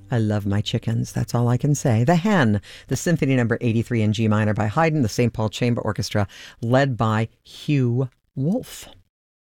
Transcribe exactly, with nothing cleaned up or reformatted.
I love my chickens. That's all I can say. The Hen, the Symphony Number eighty-three in G minor by Haydn, the Saint Paul Chamber Orchestra, led by Hugh Wolf.